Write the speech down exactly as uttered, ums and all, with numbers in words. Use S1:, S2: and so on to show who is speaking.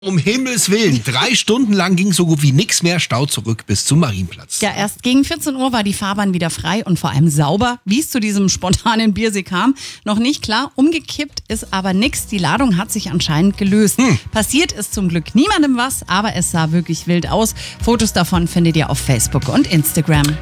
S1: Um Himmels Willen, drei Stunden lang ging so gut wie nichts mehr Stau zurück bis zum Marienplatz.
S2: Ja, erst gegen vierzehn Uhr war die Fahrbahn wieder frei und vor allem sauber. Wie es zu diesem spontanen Biersee kam, noch nicht klar. Umgekippt ist aber nichts. Die Ladung hat sich anscheinend gelöst. Hm. Passiert ist zum Glück niemandem was, aber es sah wirklich wild aus. Fotos davon findet ihr auf Facebook und Instagram.